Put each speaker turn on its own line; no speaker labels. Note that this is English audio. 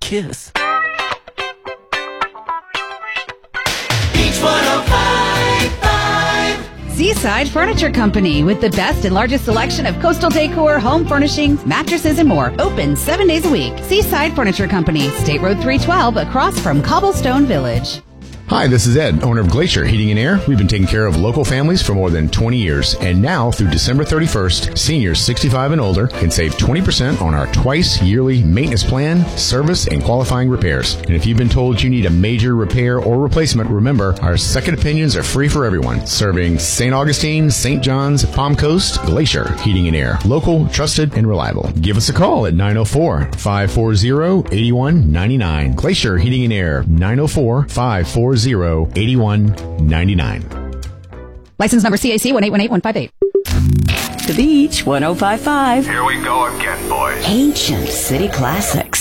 kiss.
Beach 105.5.
Seaside Furniture Company, with the best and largest selection of coastal decor, home furnishings, mattresses, and more. Open 7 days a week. Seaside Furniture Company, State Road 312, across from Cobblestone Village.
Hi, this is Ed, owner of Glacier Heating and Air. We've been taking care of local families for more than 20 years. And now, through December 31st, seniors 65 and older can save 20% on our twice yearly maintenance plan, service, and qualifying repairs. And if you've been told you need a major repair or replacement, remember, our second opinions are free for everyone. Serving St. Augustine, St. John's, Palm Coast, Glacier Heating and Air. Local, trusted, and reliable. Give us a call at 904-540-8199. Glacier Heating and Air, 904-540-8199.
License number CAC 1818158.
The Beach 105.5.
Here we go again, boys.
Ancient City Classics.